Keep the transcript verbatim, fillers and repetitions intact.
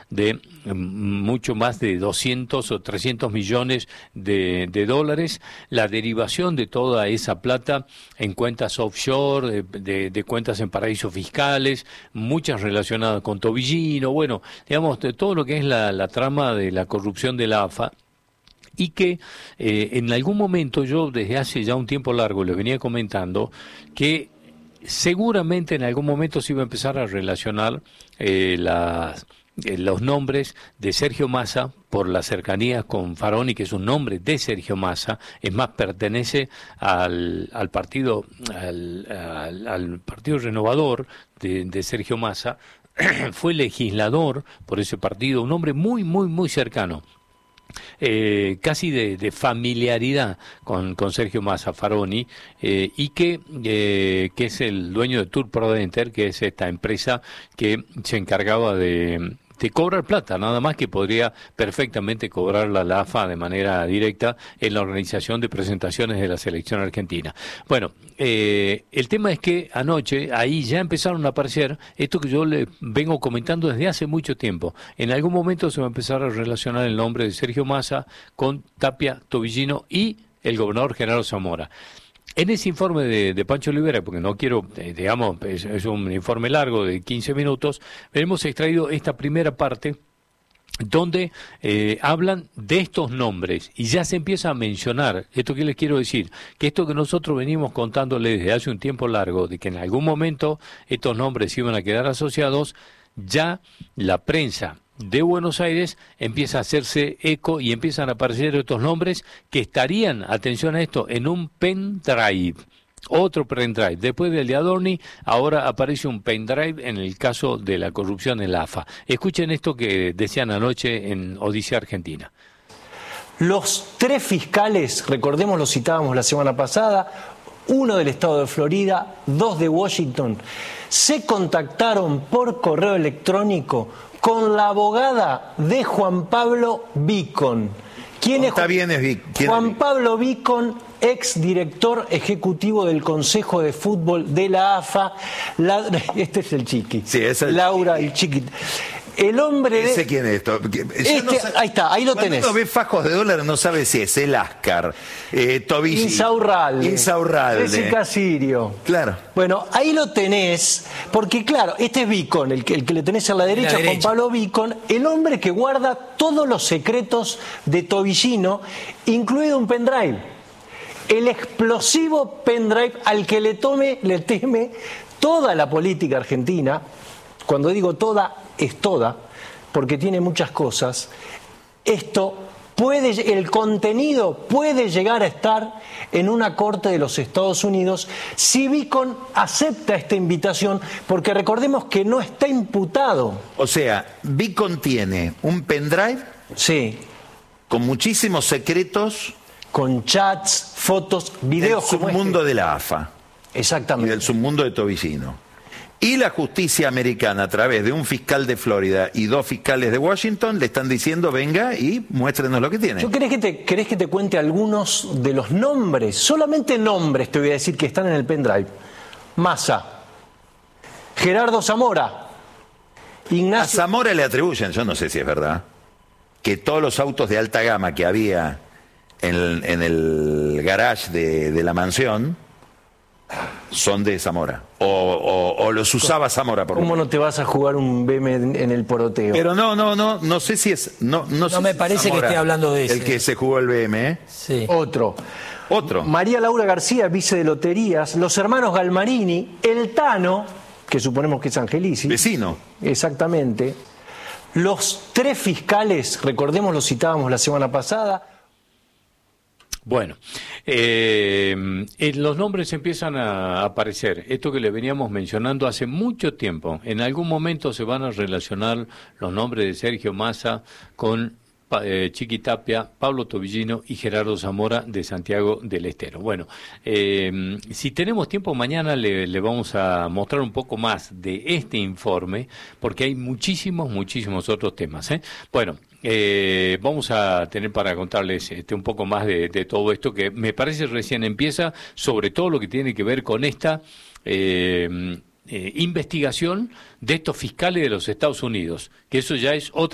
de mucho más de doscientos o trescientos millones de, de dólares, la derivación de toda esa plata en cuentas offshore, de, de, de cuentas en paraísos fiscales, muchas relacionadas con Tobillino, bueno, digamos, de todo lo que es la, la trama de la corrupción de la A F A, y que eh, en algún momento yo desde hace ya un tiempo largo les venía comentando que seguramente en algún momento se iba a empezar a relacionar eh, las, eh, los nombres de Sergio Massa por la cercanía con Faroni, que es un nombre de Sergio Massa, es más, pertenece al, al partido al, al, al partido renovador de, de Sergio Massa, fue legislador por ese partido, un hombre muy, muy, muy cercano. Eh, casi de, de familiaridad con, con Sergio Massa Faroni, eh, y que, eh, que es el dueño de Tour Prodenter, que es esta empresa que se encargaba de, de cobrar plata, nada más, que podría perfectamente cobrarla la A F A de manera directa en la organización de presentaciones de la selección argentina. Bueno, eh, el tema es que anoche ahí ya empezaron a aparecer esto que yo le vengo comentando desde hace mucho tiempo. En algún momento se va a empezar a relacionar el nombre de Sergio Massa con Tapia, Tobillino y el gobernador Gerardo Zamora. En ese informe de, de Pancho Olivera, porque no quiero, eh, digamos, es, es un informe largo de quince minutos, hemos extraído esta primera parte donde eh, hablan de estos nombres y ya se empieza a mencionar, esto que les quiero decir, que esto que nosotros venimos contándoles desde hace un tiempo largo, de que en algún momento estos nombres iban a quedar asociados, ya la prensa de Buenos Aires empieza a hacerse eco y empiezan a aparecer estos nombres que estarían, atención a esto, en un pendrive, otro pendrive. Después del de Adorni, ahora aparece un pendrive en el caso de la corrupción en la A F A. Escuchen esto que decían anoche en Odisea Argentina. Los tres fiscales, recordemos, lo citábamos la semana pasada, uno del estado de Florida, dos de Washington, se contactaron por correo electrónico con la abogada de Juan Pablo Vicon. ¿Quién es? Está bien, es Vic. Juan Pablo Vicon, ex director ejecutivo del Consejo de Fútbol de la A F A. La, este es el chiqui. Sí, es el Laura, chiqui. el chiqui. El hombre de... ¿Ese quién es esto? Este, no sé, ahí está, ahí lo cuando tenés. Cuando uno ve fajos de dólares no sabe si es el Ascar, eh, Tobillino, Insaurralde, Insaurralde, Jessica Sirio. Claro. Bueno, ahí lo tenés, porque claro, este es Vicon, el que, el que le tenés a la derecha, la derecha. Juan Pablo Vicon, el hombre que guarda todos los secretos de Tobillino, incluido un pendrive. El explosivo pendrive al que le tome, le teme toda la política argentina. Cuando digo toda, es toda, porque tiene muchas cosas. Esto puede, el contenido puede llegar a estar en una corte de los Estados Unidos si Vicon acepta esta invitación, porque recordemos que no está imputado. O sea, Vicon tiene un pendrive, sí, con muchísimos secretos, con chats, fotos, videos. Del submundo este. de la A F A. Exactamente. Y del submundo de Tobillino. Y la justicia americana, a través de un fiscal de Florida y dos fiscales de Washington, le están diciendo, venga y muéstrenos lo que tiene. ¿Yo querés que te, querés que te cuente algunos de los nombres? Solamente nombres te voy a decir que están en el pendrive. Massa, Gerardo Zamora, Ignacio... A Zamora le atribuyen, yo no sé si es verdad, que todos los autos de alta gama que había en, en el garage de, de la mansión son de Zamora, o, o, o los usaba Zamora por ¿Cómo no te vas a jugar un B M en el poroteo? Pero no, no, no, no sé si es, no, no, no sé me si parece Zamora, que esté hablando de ese. el que se jugó el B M, ¿eh? Sí. Otro. Otro. María Laura García, vice de Loterías, los hermanos Galmarini, el Tano, que suponemos que es Angelici. Vecino. Exactamente. Los tres fiscales, recordemos, lo citábamos la semana pasada. Bueno, eh, eh, los nombres empiezan a aparecer. Esto que le veníamos mencionando hace mucho tiempo. En algún momento se van a relacionar los nombres de Sergio Massa con eh, Chiqui Tapia, Pablo Tobillino y Gerardo Zamora de Santiago del Estero. Bueno, eh, si tenemos tiempo mañana le, le vamos a mostrar un poco más de este informe, porque hay muchísimos, muchísimos otros temas, ¿eh? Bueno, Eh, vamos a tener para contarles este, un poco más de, de todo esto que me parece recién empieza, sobre todo lo que tiene que ver con esta eh, eh, investigación de estos fiscales de los Estados Unidos, que eso ya es otra